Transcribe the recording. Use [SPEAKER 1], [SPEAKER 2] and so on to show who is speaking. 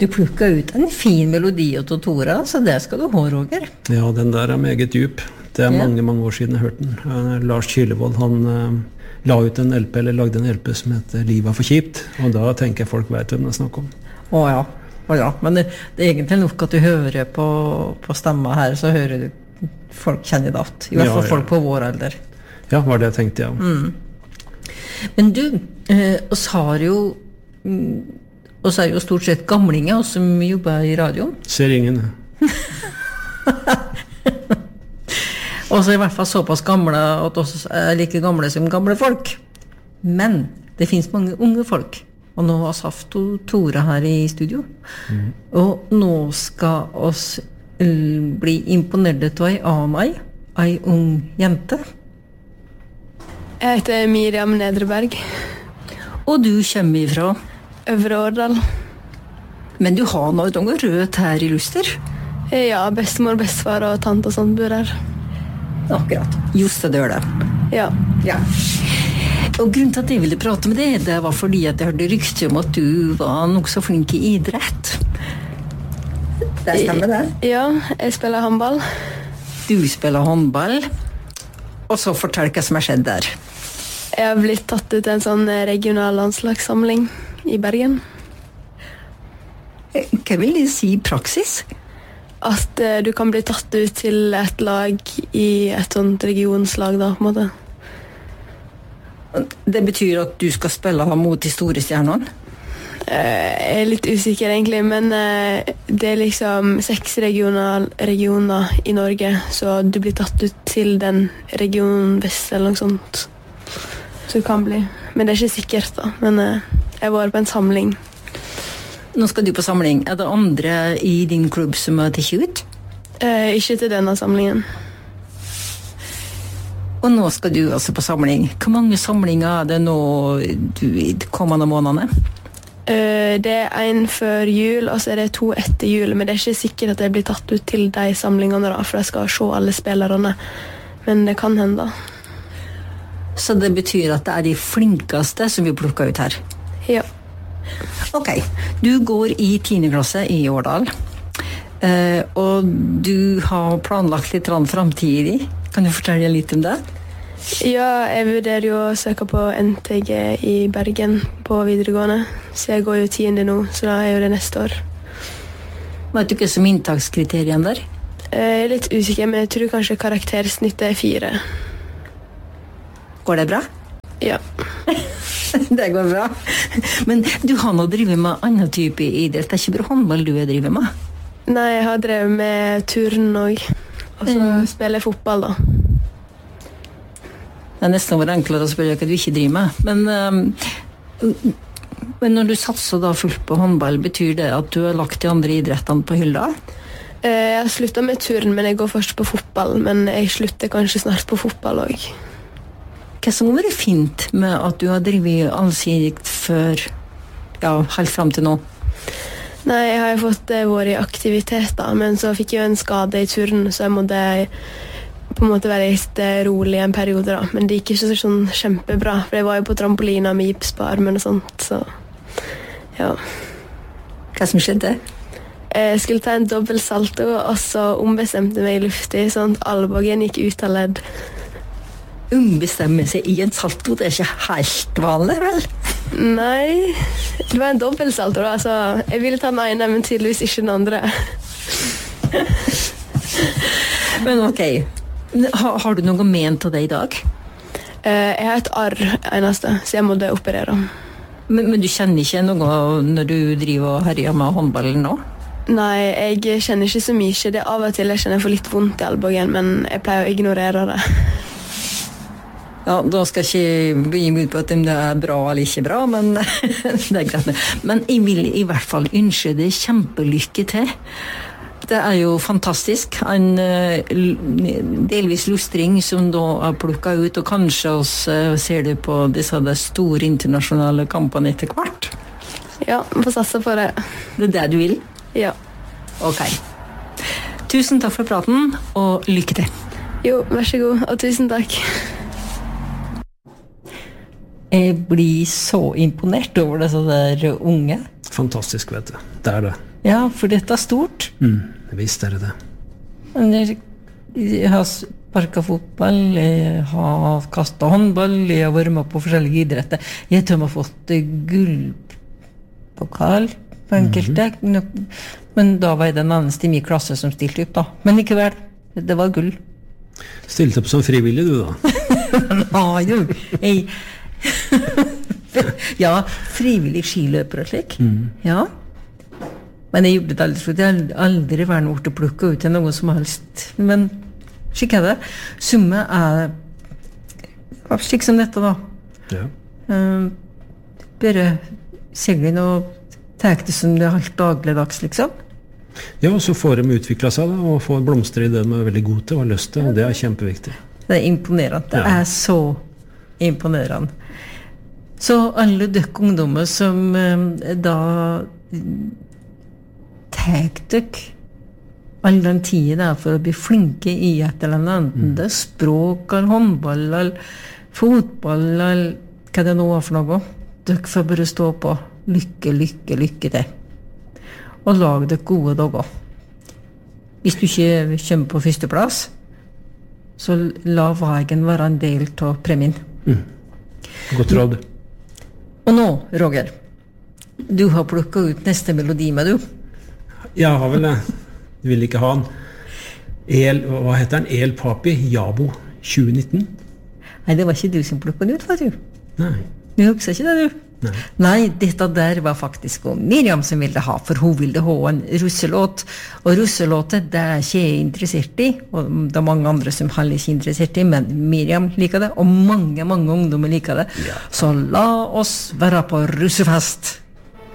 [SPEAKER 1] Du plukket ut en fin melodi av Tora, så det skal du ha, Roger.
[SPEAKER 2] Ja, den der meget djup. Det mange, mange år siden jeg hørte den. Lars Kylevold, han la ut en LP, eller lagde en LP som heter Livet for kjipt, og da tenker jeg folk vet hvem det snakker om.
[SPEAKER 1] Ja, men det er egentlig nok at du hører på stemma her, så hører du folk kjenner det alt. I hvert fall folk på vår alder.
[SPEAKER 2] Ja, var det jeg tenkte, ja.
[SPEAKER 1] Men du, oss er jo stort sett gamlinger, oss som jobber i radio.
[SPEAKER 2] Ser ingen.
[SPEAKER 1] Og så i hvert fall såpass gamle at oss er like gamle som gamle folk. Men det finnes mange unge folk. Og nå har Saft og Tora her i studio. Og nå skal oss bli imponert av ei ung jente.
[SPEAKER 3] Jeg heter Miriam Nedreberg.
[SPEAKER 1] Og du kommer ifra?
[SPEAKER 3] Øvre Årdal.
[SPEAKER 1] Men du har noe rødt her i Luster?
[SPEAKER 3] Ja, bestemor, bestefar og tante og sånt bor her.
[SPEAKER 1] Akkurat. Just det gjør det.
[SPEAKER 3] Ja.
[SPEAKER 1] Og grunnen til at jeg ville prate med deg, det var fordi at jeg hørte rykter om at du var nok så flink i idrett. Det stemmer det?
[SPEAKER 3] Ja, jeg spiller håndball.
[SPEAKER 1] Du spiller håndball. Og så fortell hva som har skjedd der.
[SPEAKER 3] Jeg har blitt tatt ut til en sånn regional landslagssamling i Bergen.
[SPEAKER 1] Hva vil det si i praksis?
[SPEAKER 3] At du kan bli tatt ut til et lag i et sånt regionslag da, på en måte.
[SPEAKER 1] Det betyr at du skal spille mot de store stjernene?
[SPEAKER 3] Jeg er litt usikker egentlig, men det er liksom 6 regioner i Norge, så du blir tatt ut til den regionen vest eller noe sånt. Så det kan bli. Men det er ikke sikkert da, men jeg var på en samling.
[SPEAKER 1] Nå skal du på samling. Er det andre i din klubb som har tatt ut?
[SPEAKER 3] Ikke til denne samlingen.
[SPEAKER 1] Og nå skal du altså på samling. Hvor mange samlinger er det nå i de kommende månedene?
[SPEAKER 3] Det er en før jul, og så er det 2 etter jul. Men det er ikke sikkert at jeg blir tatt ut til de samlingene da, for jeg skal se alle spillerne. Men det kan hende da.
[SPEAKER 1] Så det betyr at det er de flinkeste som vi plukker ut her?
[SPEAKER 3] Ja.
[SPEAKER 1] Ok, du går i 10. klasse i Årdal, og du har planlagt litt fremtidig. Kan du fortelle litt om det?
[SPEAKER 3] Ja, jeg vurderer jo å søke på NTG i Bergen på videregående, så jeg går jo 10. nå, så da er jo det neste år.
[SPEAKER 1] Vet du ikke som inntakskriterien der?
[SPEAKER 3] Jeg er litt usikker, men jeg tror kanskje karaktersnittet er 4.
[SPEAKER 1] Går det bra?
[SPEAKER 3] Ja.
[SPEAKER 1] Det går bra. Men du har nå drivet med annen type idrett. Det er ikke bare håndball du har drivet med?
[SPEAKER 3] Nei, jeg har drevet med turn også. Og så spiller jeg fotball da.
[SPEAKER 1] Det er nesten vært enklere å spørre hva du ikke driver med. Men når du satser da fullt på håndball, betyr det at du har lagt de andre idrettene på hylla?
[SPEAKER 3] Jeg har sluttet med turn, men jeg går først på fotball. Men jeg slutter kanskje snart på fotball også.
[SPEAKER 1] Hva som har vært fint med at du har drevet allsidigt før, helt frem til nå?
[SPEAKER 3] Nei, jeg har jo fått vært i aktivitet da, men så fikk jeg jo en skade i turn, så jeg måtte på en måte være litt rolig en periode da. Men det gikk ikke sånn kjempebra, for jeg var jo på trampolina med gips på armen og sånt, så ja.
[SPEAKER 1] Hva som skjedde?
[SPEAKER 3] Jeg skulle ta en dobbelt salto, og så ombestemte meg i luftig, sånn at albuen gikk ut av ledd.
[SPEAKER 1] Ombestemme seg i en salto, det er ikke helt vanlig, vel?
[SPEAKER 3] Nei, det var en dobbelt salto da, så jeg ville ta den ene, men tydeligvis ikke den andre.
[SPEAKER 1] Men ok, har du noe ment av det i dag?
[SPEAKER 3] Jeg har et arr eneste, så jeg måtte operere.
[SPEAKER 1] Men du kjenner ikke noe når du driver og herjer med håndballen nå?
[SPEAKER 3] Nei, jeg kjenner ikke så mye. Det er av og til jeg kjenner for litt vondt i albuen, men jeg pleier å ignorere det.
[SPEAKER 1] Ja, da skal jeg ikke bli ut på at det er bra eller ikke bra, men det er greit. Men jeg vil i hvert fall ønske deg kjempelykke til. Det er jo fantastisk. En delvis lustring som da er plukket ut, og kanskje også ser du på disse store internasjonale kampene etter hvert.
[SPEAKER 3] Ja, vi får satse på det.
[SPEAKER 1] Det er det du vil?
[SPEAKER 3] Ja.
[SPEAKER 1] Ok. Tusen takk for praten, og lykke til.
[SPEAKER 3] Jo, vær så god, og tusen takk.
[SPEAKER 1] Jeg blir så imponert over disse der unge.
[SPEAKER 2] Fantastisk, vet du. Det det.
[SPEAKER 1] Ja, for dette stort.
[SPEAKER 2] Visst det det.
[SPEAKER 1] Men jeg har sparket fotball, jeg har kastet håndball, jeg har vært med på forskjellige idretter. Jeg tror jeg har fått gullpokal på enkelte, men da var jeg den eneste i min klasse som stilte opp da. Men ikke vel, det var gull.
[SPEAKER 2] Stilte opp som frivillig du da?
[SPEAKER 1] Nei, jo. Ja, frivillig skiløper og slik. Ja. Men jeg gjorde det aldri, for jeg har aldri vært noe til å plukke ut til noe som helst. Men slik det. Summe slik som dette da.
[SPEAKER 2] Ja.
[SPEAKER 1] Bare seglen og tek det som det helt dagligdags, liksom.
[SPEAKER 2] Ja, og så får de utviklet seg da, og får blomster i det de er veldig gode til og har lyst til, og det er kjempeviktig.
[SPEAKER 1] Det er imponerende. Det er så imponerende. Så alle døkk ungdommer som da tek døkk all den tiden der for å bli flinke i et eller annet, enten det er språk, eller håndball, eller fotball, eller hva det nå er for noe. Døkk får bare stå på. Lykke til. Og lag dere gode dager. Hvis du ikke kommer på førsteplass, så la veien være en del av premien.
[SPEAKER 2] Godt råd.
[SPEAKER 1] Og nå, Roger, du har plukket ut neste melodi med du.
[SPEAKER 2] Jeg har vel det. Du vil ikke ha den. Hva heter den? El Papi Jabo 2019?
[SPEAKER 1] Nei, det var ikke du som plukket den ut, var du?
[SPEAKER 2] Nei.
[SPEAKER 1] Du husker ikke det, du? Nei, dette der var faktisk Miriam som ville ha, for hun ville ha en russelåt. Og russelåtet, det er ikke jeg interessert i, og det er mange andre som heller ikke er interessert i, men Miriam liker det, og mange ungdommer liker det. Ja. Så la oss være på russefest!